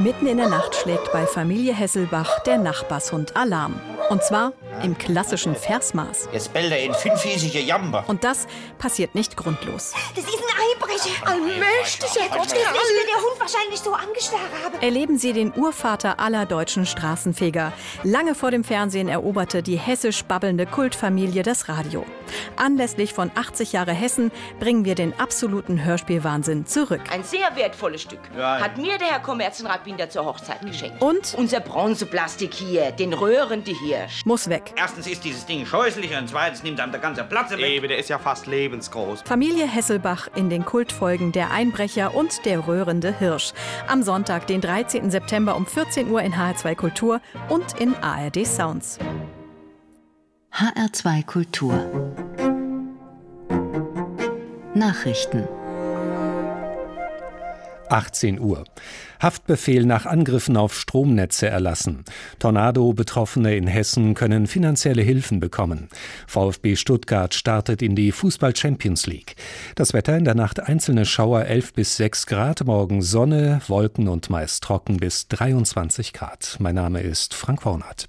Mitten in der Nacht schlägt bei Familie Hesselbach der Nachbarshund Alarm. Und zwar im klassischen Versmaß. Jetzt bellt er in fünfhiesige Jamber. Und das passiert nicht grundlos. Das ist ein Einbrecher. Allmächtiger Gott, der Hund wahrscheinlich so angestarrt haben. Erleben Sie den Urvater aller deutschen Straßenfeger. Lange vor dem Fernsehen eroberte die hessisch babbelnde Kultfamilie das Radio. Anlässlich von 80 Jahre Hessen bringen wir den absoluten Hörspielwahnsinn zurück. Ein sehr wertvolles Stück. Ja. Hat mir der Herr Kommerzienrabbiner zur Hochzeit geschenkt. Und Unser Bronzeplastik hier, den röhrende Hirsch. muss weg. Erstens ist dieses Ding scheußlich und zweitens nimmt einem der ganze Platz weg. Eben, der ist ja fast lebensgroß. Familie Hesselbach in den Kultfolgen Der Einbrecher und Der röhrende Hirsch. Am Sonntag, den 13. September um 14 Uhr in HR2 Kultur und in ARD Sounds. HR2 Kultur. Nachrichten. 18 Uhr. Haftbefehl nach Angriffen auf Stromnetze erlassen. Tornado-Betroffene in Hessen können finanzielle Hilfen bekommen. VfB Stuttgart startet in die Fußball-Champions League. Das Wetter in der Nacht einzelne Schauer 11 bis 6 Grad, morgen Sonne, Wolken und meist trocken bis 23 Grad. Mein Name ist Frank Wornert.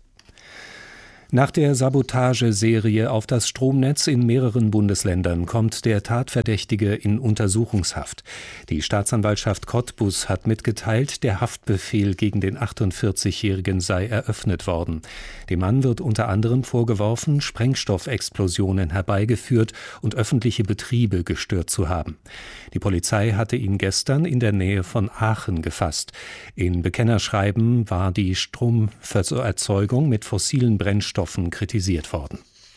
Nach der Sabotageserie auf das Stromnetz in mehreren Bundesländern kommt der Tatverdächtige in Untersuchungshaft. Die Staatsanwaltschaft Cottbus hat mitgeteilt, der Haftbefehl gegen den 48-Jährigen sei eröffnet worden. Dem Mann wird unter anderem vorgeworfen, Sprengstoffexplosionen herbeigeführt und öffentliche Betriebe gestört zu haben. Die Polizei hatte ihn gestern in der Nähe von Aachen gefasst. In Bekennerschreiben war die Stromerzeugung mit fossilen Brennstoffen kritisiert worden.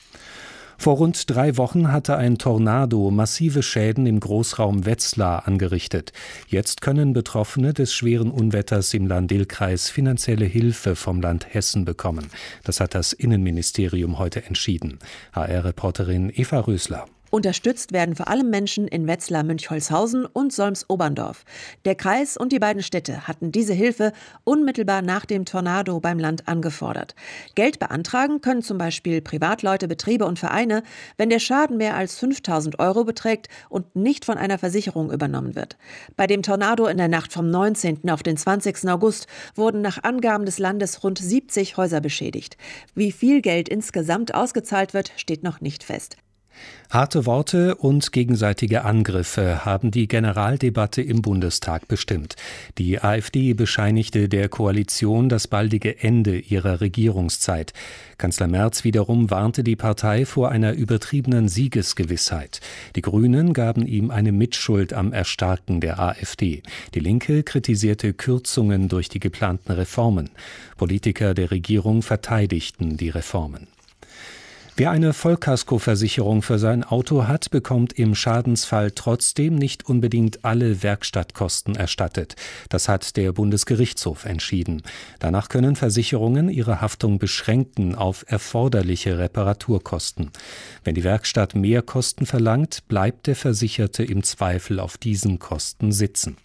Vor rund 3 Wochen hatte ein Tornado massive Schäden im Großraum Wetzlar angerichtet. Jetzt können Betroffene des schweren Unwetters im Lahn-Dill-Kreis finanzielle Hilfe vom Land Hessen bekommen. Das hat das Innenministerium heute entschieden. HR-Reporterin Eva Rösler. Unterstützt werden vor allem Menschen in Wetzlar-Münchholzhausen und Solms-Oberndorf. Der Kreis und die beiden Städte hatten diese Hilfe unmittelbar nach dem Tornado beim Land angefordert. Geld beantragen können zum Beispiel Privatleute, Betriebe und Vereine, wenn der Schaden mehr als 5.000 € beträgt und nicht von einer Versicherung übernommen wird. Bei dem Tornado in der Nacht vom 19. auf den 20. August wurden nach Angaben des Landes rund 70 Häuser beschädigt. Wie viel Geld insgesamt ausgezahlt wird, steht noch nicht fest. Harte Worte und gegenseitige Angriffe haben die Generaldebatte im Bundestag bestimmt. Die AfD bescheinigte der Koalition das baldige Ende ihrer Regierungszeit. Kanzler Merz wiederum warnte die Partei vor einer übertriebenen Siegesgewissheit. Die Grünen gaben ihm eine Mitschuld am Erstarken der AfD. Die Linke kritisierte Kürzungen durch die geplanten Reformen. Politiker der Regierung verteidigten die Reformen. Wer eine Vollkaskoversicherung für sein Auto hat, bekommt im Schadensfall trotzdem nicht unbedingt alle Werkstattkosten erstattet. Das hat der Bundesgerichtshof entschieden. Danach können Versicherungen ihre Haftung beschränken auf erforderliche Reparaturkosten. Wenn die Werkstatt mehr Kosten verlangt, bleibt der Versicherte im Zweifel auf diesen Kosten sitzen.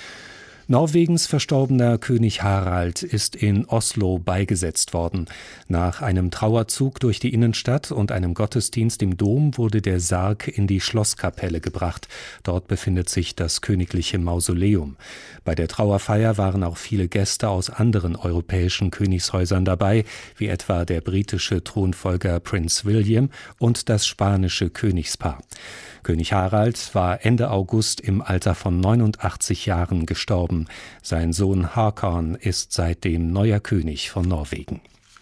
Norwegens verstorbener König Harald ist in Oslo beigesetzt worden. Nach einem Trauerzug durch die Innenstadt und einem Gottesdienst im Dom wurde der Sarg in die Schlosskapelle gebracht. Dort befindet sich das königliche Mausoleum. Bei der Trauerfeier waren auch viele Gäste aus anderen europäischen Königshäusern dabei, wie etwa der britische Thronfolger Prinz William und das spanische Königspaar. König Harald war Ende August im Alter von 89 Jahren gestorben. Sein Sohn Håkon ist seitdem neuer König von Norwegen.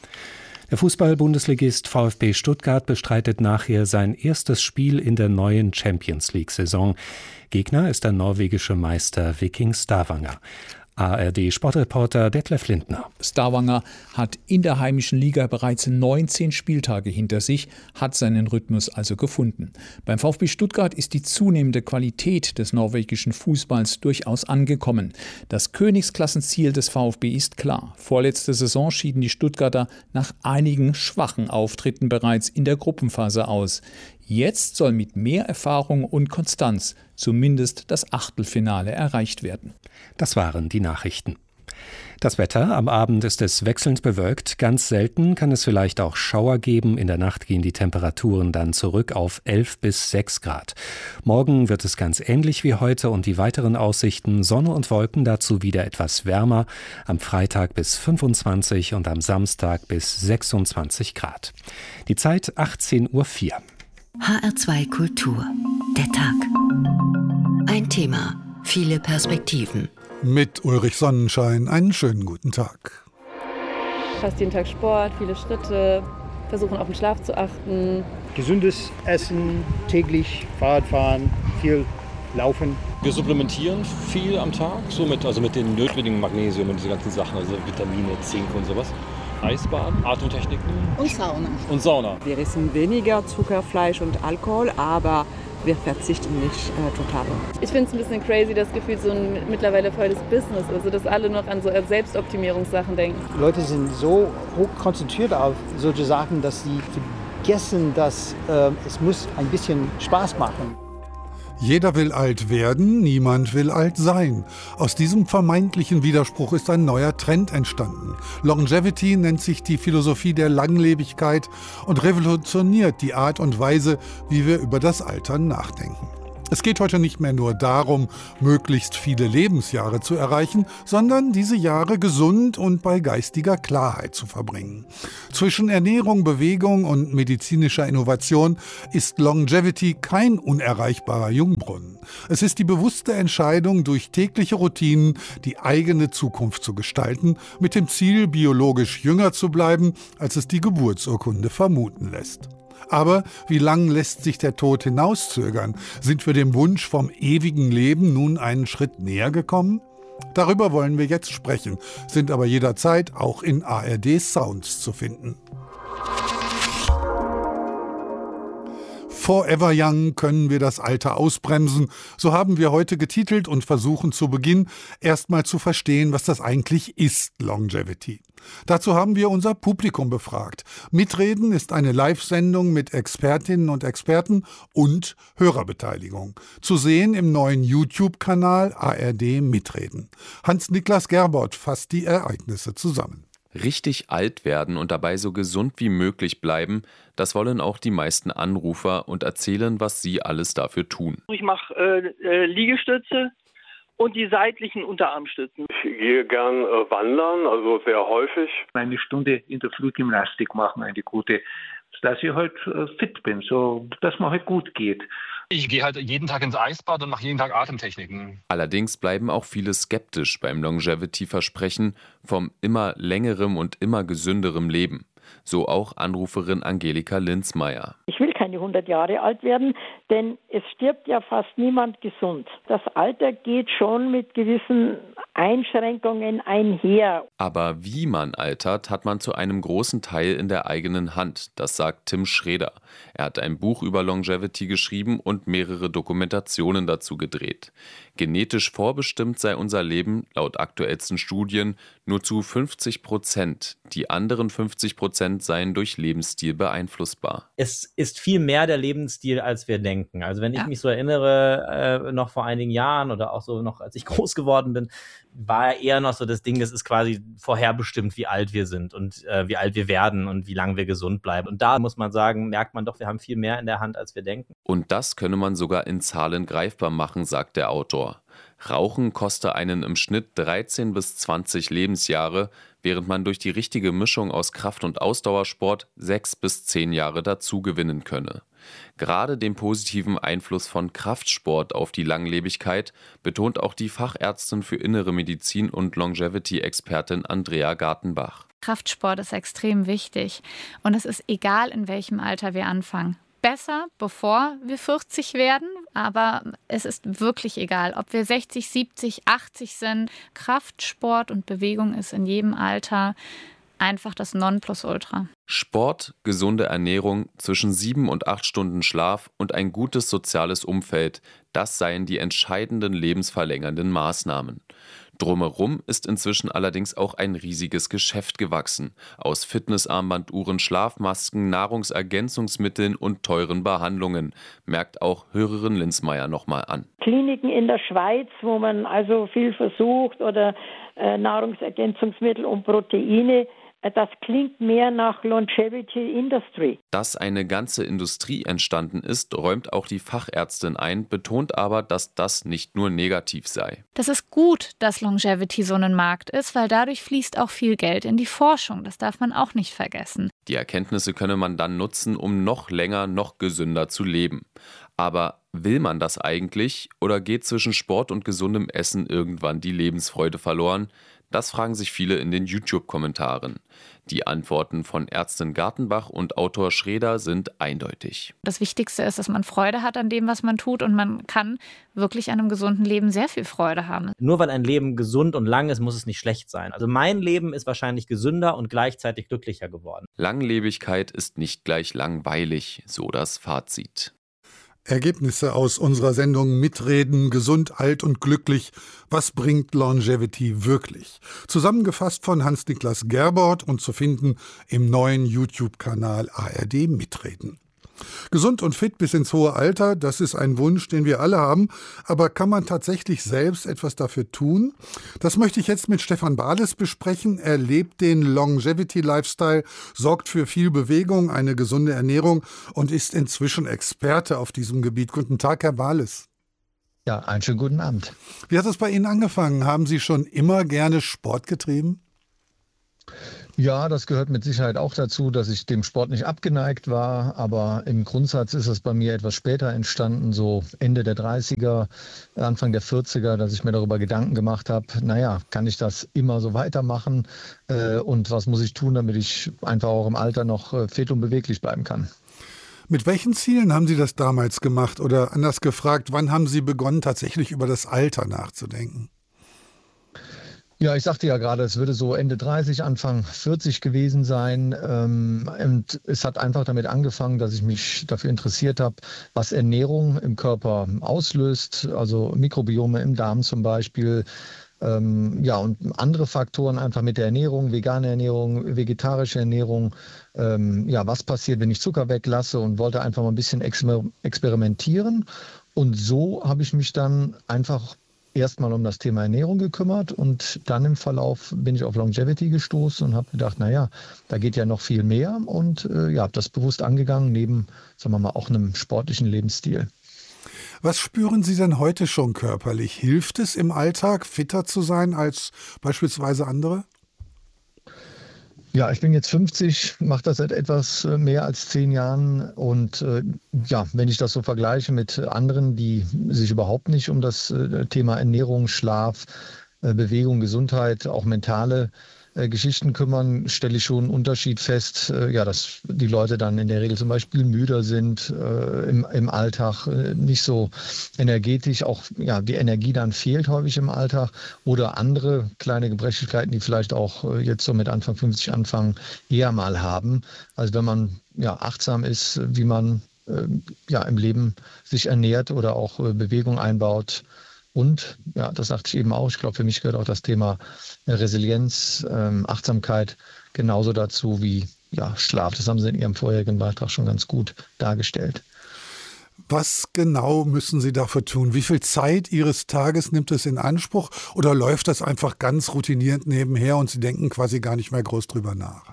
Der Fußball-Bundesligist VfB Stuttgart bestreitet nachher sein erstes Spiel in der neuen Champions-League-Saison. Gegner ist der norwegische Meister Viking Stavanger. ARD-Sportreporter Detlef Lindner. Stavanger hat in der heimischen Liga bereits 19 Spieltage hinter sich, hat seinen Rhythmus also gefunden. Beim VfB Stuttgart ist die zunehmende Qualität des norwegischen Fußballs durchaus angekommen. Das Königsklassenziel des VfB ist klar. Vorletzte Saison schieden die Stuttgarter nach einigen schwachen Auftritten bereits in der Gruppenphase aus. Jetzt soll mit mehr Erfahrung und Konstanz zumindest das Achtelfinale erreicht werden. Das waren die Nachrichten. Das Wetter: Am Abend ist es wechselnd bewölkt. Ganz selten kann es vielleicht auch Schauer geben. In der Nacht gehen die Temperaturen dann zurück auf 11 bis 6 Grad. Morgen wird es ganz ähnlich wie heute und die weiteren Aussichten: Sonne und Wolken, dazu wieder etwas wärmer. Am Freitag bis 25 und am Samstag bis 26 Grad. Die Zeit 18:04 Uhr. HR2 Kultur. Der Tag. Ein Thema, viele Perspektiven. Mit Ulrich Sonnenschein einen schönen guten Tag. Fast jeden Tag Sport, viele Schritte, versuchen auf den Schlaf zu achten. Gesundes Essen, täglich Fahrradfahren, viel Laufen. Wir supplementieren viel am Tag, mit den notwendigen Magnesium und diese ganzen Sachen, also Vitamine, Zink und sowas. Eisbaden, Atemtechniken und Sauna. Wir essen weniger Zucker, Fleisch und Alkohol, aber wir verzichten nicht total. Ich finde es ein bisschen crazy, das Gefühl, so ein mittlerweile volles Business, also dass alle noch an so Selbstoptimierungssachen denken. Leute sind so hoch konzentriert auf solche Sachen, dass sie vergessen, dass es muss ein bisschen Spaß machen. Jeder will alt werden, niemand will alt sein. Aus diesem vermeintlichen Widerspruch ist ein neuer Trend entstanden. Longevity nennt sich die Philosophie der Langlebigkeit und revolutioniert die Art und Weise, wie wir über das Altern nachdenken. Es geht heute nicht mehr nur darum, möglichst viele Lebensjahre zu erreichen, sondern diese Jahre gesund und bei geistiger Klarheit zu verbringen. Zwischen Ernährung, Bewegung und medizinischer Innovation ist Longevity kein unerreichbarer Jungbrunnen. Es ist die bewusste Entscheidung, durch tägliche Routinen die eigene Zukunft zu gestalten, mit dem Ziel, biologisch jünger zu bleiben, als es die Geburtsurkunde vermuten lässt. Aber wie lang lässt sich der Tod hinauszögern? Sind wir dem Wunsch vom ewigen Leben nun einen Schritt näher gekommen? Darüber wollen wir jetzt sprechen, sind aber jederzeit auch in ARD Sounds zu finden. Forever Young, können wir das Alter ausbremsen? So haben wir heute getitelt und versuchen zu Beginn erstmal zu verstehen, was das eigentlich ist, Longevity. Dazu haben wir unser Publikum befragt. Mitreden ist eine Live-Sendung mit Expertinnen und Experten und Hörerbeteiligung. Zu sehen im neuen YouTube-Kanal ARD Mitreden. Hans-Niklas Gerbert fasst die Ereignisse zusammen. Richtig alt werden und dabei so gesund wie möglich bleiben, das wollen auch die meisten Anrufer und erzählen, was sie alles dafür tun. Ich mache Liegestütze und die seitlichen Unterarmstützen. Ich gehe gern wandern, also sehr häufig. Eine Stunde in der Frühgymnastik machen, eine gute, dass ich halt fit bin, so dass mir halt gut geht. Ich gehe halt jeden Tag ins Eisbad und mache jeden Tag Atemtechniken. Allerdings bleiben auch viele skeptisch beim Longevity-Versprechen vom immer längerem und immer gesünderem Leben. So auch Anruferin Angelika Linzmeier. Ich will keine 100 Jahre alt werden, denn es stirbt ja fast niemand gesund. Das Alter geht schon mit gewissen Einschränkungen einher. Aber wie man altert, hat man zu einem großen Teil in der eigenen Hand. Das sagt Tim Schreder. Er hat ein Buch über Longevity geschrieben und mehrere Dokumentationen dazu gedreht. Genetisch vorbestimmt sei unser Leben, laut aktuellsten Studien, nur zu 50%. Die anderen 50% seien durch Lebensstil beeinflussbar. Es ist viel mehr der Lebensstil, als wir denken. Also wenn ich mich so erinnere, noch vor einigen Jahren oder auch so noch, als ich groß geworden bin, war eher noch so das Ding, das ist quasi vorherbestimmt, wie alt wir sind und wie alt wir werden und wie lange wir gesund bleiben. Und da muss man sagen, merkt man doch, wir haben viel mehr in der Hand, als wir denken. Und das könne man sogar in Zahlen greifbar machen, sagt der Autor. Rauchen koste einen im Schnitt 13 bis 20 Lebensjahre, während man durch die richtige Mischung aus Kraft- und Ausdauersport 6 bis 10 Jahre dazu gewinnen könne. Gerade den positiven Einfluss von Kraftsport auf die Langlebigkeit betont auch die Fachärztin für Innere Medizin und Longevity-Expertin Andrea Gartenbach. Kraftsport ist extrem wichtig und es ist egal, in welchem Alter wir anfangen. Besser, bevor wir 40 werden, aber es ist wirklich egal, ob wir 60, 70, 80 sind. Kraftsport und Bewegung ist in jedem Alter einfach das Nonplusultra. Sport, gesunde Ernährung, zwischen 7 und 8 Stunden Schlaf und ein gutes soziales Umfeld, das seien die entscheidenden lebensverlängernden Maßnahmen. Drumherum ist inzwischen allerdings auch ein riesiges Geschäft gewachsen. Aus Fitnessarmbanduhren, Schlafmasken, Nahrungsergänzungsmitteln und teuren Behandlungen, merkt auch Hörerin Linsmeier nochmal an. Kliniken in der Schweiz, wo man also viel versucht, oder Nahrungsergänzungsmittel und Proteine, das klingt mehr nach Longevity Industry. Dass eine ganze Industrie entstanden ist, räumt auch die Fachärztin ein, betont aber, dass das nicht nur negativ sei. Das ist gut, dass Longevity so ein Markt ist, weil dadurch fließt auch viel Geld in die Forschung. Das darf man auch nicht vergessen. Die Erkenntnisse könne man dann nutzen, um noch länger, noch gesünder zu leben. Aber will man das eigentlich oder geht zwischen Sport und gesundem Essen irgendwann die Lebensfreude verloren? Das fragen sich viele in den YouTube-Kommentaren. Die Antworten von Ärztin Gartenbach und Autor Schreder sind eindeutig. Das Wichtigste ist, dass man Freude hat an dem, was man tut, und man kann wirklich an einem gesunden Leben sehr viel Freude haben. Nur weil ein Leben gesund und lang ist, muss es nicht schlecht sein. Also mein Leben ist wahrscheinlich gesünder und gleichzeitig glücklicher geworden. Langlebigkeit ist nicht gleich langweilig, so das Fazit. Ergebnisse aus unserer Sendung Mitreden, gesund, alt und glücklich. Was bringt Longevity wirklich? Zusammengefasst von Hans-Niklas Gerbord und zu finden im neuen YouTube-Kanal ARD Mitreden. Gesund und fit bis ins hohe Alter, das ist ein Wunsch, den wir alle haben. Aber kann man tatsächlich selbst etwas dafür tun? Das möchte ich jetzt mit Stefan Bales besprechen. Er lebt den Longevity-Lifestyle, sorgt für viel Bewegung, eine gesunde Ernährung und ist inzwischen Experte auf diesem Gebiet. Guten Tag, Herr Bales. Ja, einen schönen guten Abend. Wie hat es bei Ihnen angefangen? Haben Sie schon immer gerne Sport getrieben? Ja, das gehört mit Sicherheit auch dazu, dass ich dem Sport nicht abgeneigt war. Aber im Grundsatz ist es bei mir etwas später entstanden, so Ende der 30er, Anfang der 40er, dass ich mir darüber Gedanken gemacht habe, naja, kann ich das immer so weitermachen? Und was muss ich tun, damit ich einfach auch im Alter noch fit und beweglich bleiben kann? Mit welchen Zielen haben Sie das damals gemacht? Oder anders gefragt, wann haben Sie begonnen, tatsächlich über das Alter nachzudenken? Ja, ich sagte ja gerade, es würde so Ende 30, Anfang 40 gewesen sein. Und es hat einfach damit angefangen, dass ich mich dafür interessiert habe, was Ernährung im Körper auslöst. Also Mikrobiome im Darm zum Beispiel. Ja, und andere Faktoren einfach mit der Ernährung, vegane Ernährung, vegetarische Ernährung. Ja, was passiert, wenn ich Zucker weglasse, und wollte einfach mal ein bisschen experimentieren. Und so habe ich mich dann einfach erstmal um das Thema Ernährung gekümmert, und dann im Verlauf bin ich auf Longevity gestoßen und habe gedacht, naja, da geht ja noch viel mehr, und ja, habe das bewusst angegangen, neben, sagen wir mal, auch einem sportlichen Lebensstil. Was spüren Sie denn heute schon körperlich? Hilft es im Alltag, fitter zu sein als beispielsweise andere? Ja, ich bin jetzt 50, mache das seit etwas mehr als 10 Jahren, und ja, wenn ich das so vergleiche mit anderen, die sich überhaupt nicht um das Thema Ernährung, Schlaf, Bewegung, Gesundheit, auch mentale Geschichten kümmern, stelle ich schon einen Unterschied fest, ja, dass die Leute dann in der Regel zum Beispiel müder sind im Alltag, nicht so energetisch, auch ja, die Energie dann fehlt häufig im Alltag, oder andere kleine Gebrechlichkeiten, die vielleicht auch jetzt so mit Anfang 50 anfangen, eher mal haben. Also wenn man ja achtsam ist, wie man ja im Leben sich ernährt oder auch Bewegung einbaut. Und, ja, das sagte ich eben auch, ich glaube, für mich gehört auch das Thema Resilienz, Achtsamkeit genauso dazu wie ja, Schlaf. Das haben Sie in Ihrem vorherigen Beitrag schon ganz gut dargestellt. Was genau müssen Sie dafür tun? Wie viel Zeit Ihres Tages nimmt es in Anspruch? Oder läuft das einfach ganz routiniert nebenher und Sie denken quasi gar nicht mehr groß drüber nach?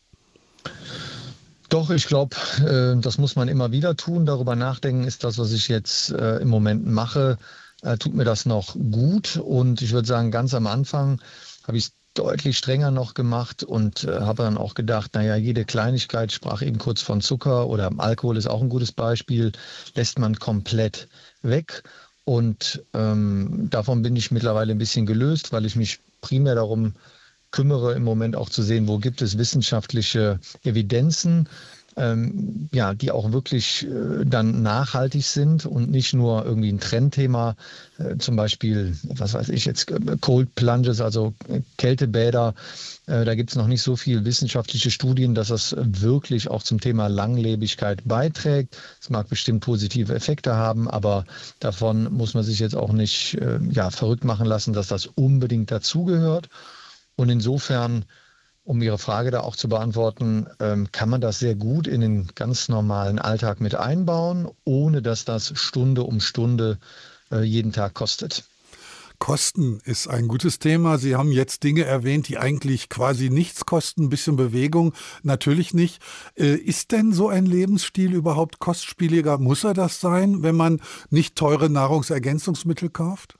Doch, ich glaube, das muss man immer wieder tun. Darüber nachdenken ist das, was ich jetzt im Moment mache. Tut mir das noch gut, und ich würde sagen, ganz am Anfang habe ich es deutlich strenger noch gemacht und habe dann auch gedacht, naja, jede Kleinigkeit, ich sprach eben kurz von Zucker oder Alkohol ist auch ein gutes Beispiel, lässt man komplett weg, und davon bin ich mittlerweile ein bisschen gelöst, weil ich mich primär darum kümmere, im Moment auch zu sehen, wo gibt es wissenschaftliche Evidenzen die auch wirklich dann nachhaltig sind und nicht nur irgendwie ein Trendthema, zum Beispiel, was weiß ich jetzt, Cold Plunges, also Kältebäder. Da gibt es noch nicht so viel wissenschaftliche Studien, dass das wirklich auch zum Thema Langlebigkeit beiträgt. Es mag bestimmt positive Effekte haben, aber davon muss man sich jetzt auch nicht verrückt machen lassen, dass das unbedingt dazugehört. Und insofern, um Ihre Frage da auch zu beantworten, kann man das sehr gut in den ganz normalen Alltag mit einbauen, ohne dass das Stunde um Stunde jeden Tag kostet. Kosten ist ein gutes Thema. Sie haben jetzt Dinge erwähnt, die eigentlich quasi nichts kosten. Ein bisschen Bewegung natürlich nicht. Ist denn so ein Lebensstil überhaupt kostspieliger? Muss er das sein, wenn man nicht teure Nahrungsergänzungsmittel kauft?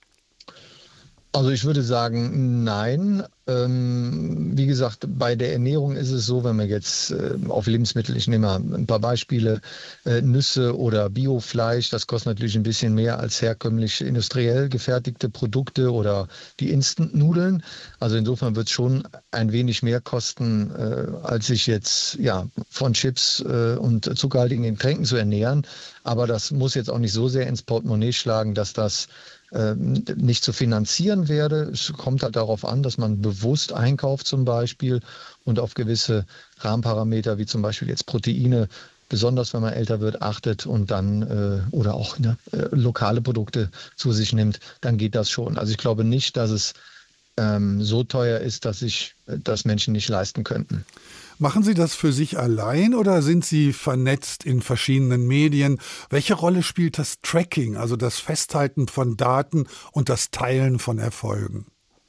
Also ich würde sagen, nein. Wie gesagt, bei der Ernährung ist es so, wenn man jetzt auf Lebensmittel, ich nehme mal ein paar Beispiele, Nüsse oder Biofleisch, das kostet natürlich ein bisschen mehr als herkömmlich industriell gefertigte Produkte oder die Instant-Nudeln. Also insofern wird es schon ein wenig mehr kosten, als sich jetzt von Chips und zuckerhaltigen Getränken zu ernähren. Aber das muss jetzt auch nicht so sehr ins Portemonnaie schlagen, dass das nicht zu finanzieren werde. Es kommt halt darauf an, dass man bewusst einkauft zum Beispiel und auf gewisse Rahmenparameter wie zum Beispiel jetzt Proteine, besonders wenn man älter wird, achtet und dann oder auch lokale Produkte zu sich nimmt, dann geht das schon. Also ich glaube nicht, dass es so teuer ist, dass sich das Menschen nicht leisten könnten. Machen Sie das für sich allein oder sind Sie vernetzt in verschiedenen Medien? Welche Rolle spielt das Tracking, also das Festhalten von Daten und das Teilen von Erfolgen?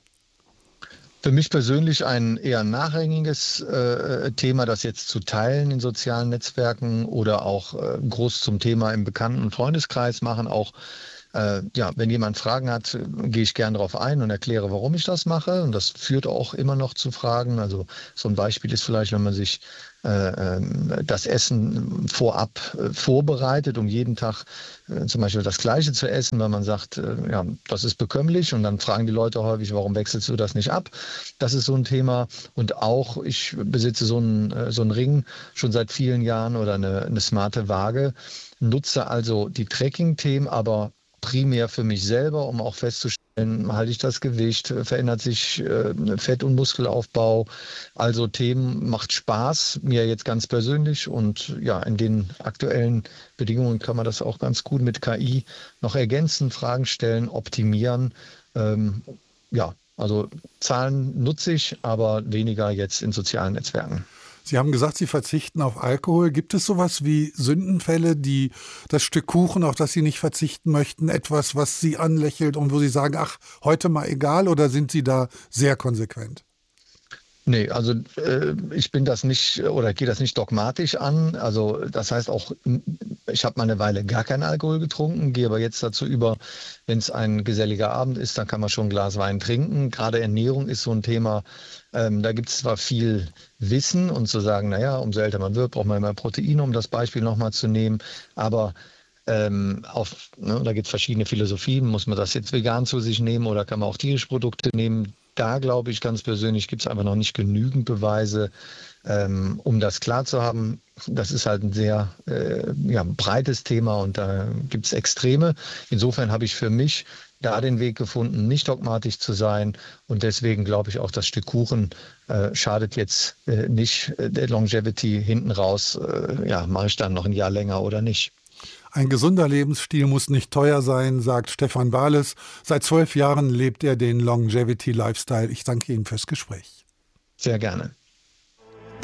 Für mich persönlich ein eher nachrangiges Thema, das jetzt zu teilen in sozialen Netzwerken oder auch groß zum Thema im Bekannten- und Freundeskreis machen, auch wenn jemand Fragen hat, gehe ich gern darauf ein und erkläre, warum ich das mache. Und das führt auch immer noch zu Fragen. Also so ein Beispiel ist vielleicht, wenn man sich das Essen vorab vorbereitet, um jeden Tag zum Beispiel das Gleiche zu essen, weil man sagt, das ist bekömmlich. Und dann fragen die Leute häufig, warum wechselst du das nicht ab? Das ist so ein Thema. Und auch, ich besitze so einen Ring schon seit vielen Jahren oder eine smarte Waage, nutze also die Tracking-Themen, aber primär für mich selber, um auch festzustellen, halte ich das Gewicht, verändert sich Fett- und Muskelaufbau. Also Themen macht Spaß, mir jetzt ganz persönlich. Und in den aktuellen Bedingungen kann man das auch ganz gut mit KI noch ergänzen, Fragen stellen, optimieren. Also Zahlen nutze ich, aber weniger jetzt in sozialen Netzwerken. Sie haben gesagt, Sie verzichten auf Alkohol. Gibt es sowas wie Sündenfälle, das Stück Kuchen, auf das Sie nicht verzichten möchten, etwas, was Sie anlächelt und wo Sie sagen, ach, heute mal egal, oder sind Sie da sehr konsequent? Nee, also ich bin das nicht oder gehe das nicht dogmatisch an. Also das heißt auch, ich habe mal eine Weile gar keinen Alkohol getrunken, gehe aber jetzt dazu über, wenn es ein geselliger Abend ist, dann kann man schon ein Glas Wein trinken. Gerade Ernährung ist so ein Thema, da gibt es zwar viel Wissen und zu sagen, umso älter man wird, braucht man immer Proteine, um das Beispiel nochmal zu nehmen, aber da gibt es verschiedene Philosophien, muss man das jetzt vegan zu sich nehmen oder kann man auch tierische Produkte nehmen? Da glaube ich ganz persönlich, gibt es einfach noch nicht genügend Beweise, um das klar zu haben. Das ist halt ein sehr breites Thema und da gibt es Extreme. Insofern habe ich für mich da den Weg gefunden, nicht dogmatisch zu sein. Und deswegen glaube ich auch, das Stück Kuchen schadet jetzt nicht der Longevity hinten raus. Mache ich dann noch ein Jahr länger oder nicht. Ein gesunder Lebensstil muss nicht teuer sein, sagt Stefan Bales. Seit 12 Jahren lebt er den Longevity Lifestyle. Ich danke Ihnen fürs Gespräch. Sehr gerne.